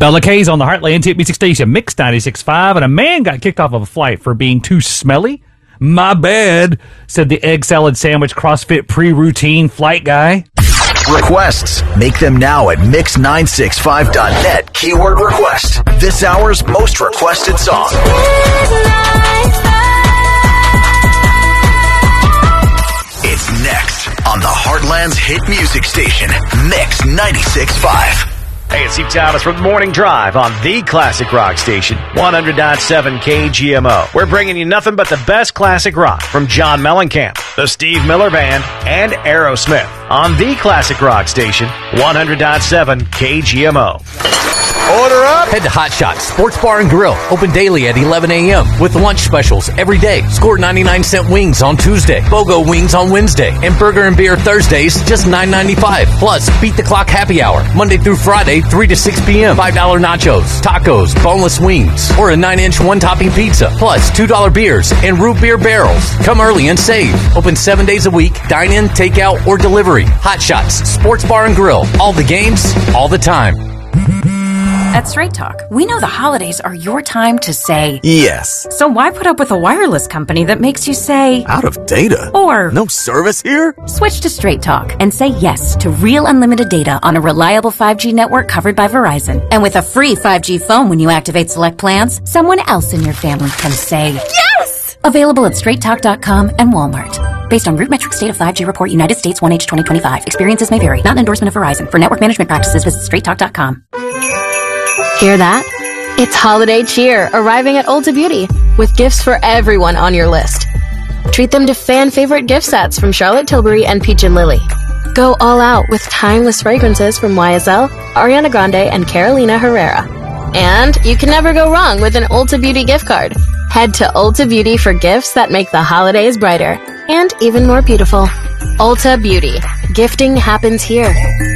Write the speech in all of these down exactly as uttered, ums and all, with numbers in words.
Bella K's on the Heartland Hit Music Station, Mix ninety-six point five, and a man got kicked off of a flight for being too smelly. My bad, said the egg salad sandwich CrossFit pre-routine flight guy. Requests. Make them now at mix nine six five dot net. Keyword request. This hour's most requested song. It's next on the Heartland's Hit Music Station, Mix ninety-six point five. Hey, it's Steve Thomas from the Morning Drive on the Classic Rock Station, one hundred point seven K G M O. We're bringing you nothing but the best classic rock from John Mellencamp, the Steve Miller Band, and Aerosmith on the Classic Rock Station, one hundred point seven K G M O. Order up! Head to Hot Shots Sports Bar and Grill, open daily at eleven a.m. with lunch specials every day. Score ninety-nine cent wings on Tuesday, BOGO wings on Wednesday, and burger and beer Thursdays, just nine ninety-five. Plus, Beat the Clock happy hour, Monday through Friday, three to six p.m. five dollar nachos, tacos, boneless wings, or a nine inch one-topping pizza. Plus, two dollar beers and root beer barrels. Come early and save. Open seven days a week, dine-in, takeout, or delivery. Hot Shots Sports Bar and Grill. All the games, all the time. At Straight Talk, we know the holidays are your time to say yes. So why put up with a wireless company that makes you say out of data? Or no service here? Switch to Straight Talk and say yes to real unlimited data on a reliable five G network covered by Verizon. And with a free five G phone when you activate select plans, someone else in your family can say yes! Available at straight talk dot com and Walmart. Based on RootMetrics State of five G Report, United States one H twenty twenty-five. Experiences may vary. Not an endorsement of Verizon. For network management practices, visit straight talk dot com. Hear that? It's holiday cheer arriving at Ulta Beauty with gifts for everyone on your list. Treat them to fan favorite gift sets from Charlotte Tilbury and Peach and Lily. Go all out with timeless fragrances from Y S L, Ariana Grande, and Carolina Herrera. And you can never go wrong with an Ulta Beauty gift card. Head to Ulta Beauty for gifts that make the holidays brighter and even more beautiful. Ulta Beauty. Gifting happens here.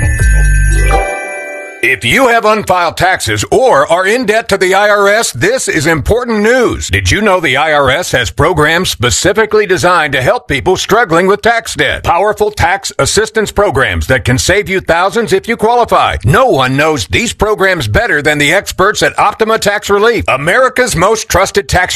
If you have unfiled taxes or are in debt to the I R S, this is important news. Did you know the I R S has programs specifically designed to help people struggling with tax debt? Powerful tax assistance programs that can save you thousands if you qualify. No one knows these programs better than the experts at Optima Tax Relief, America's most trusted tax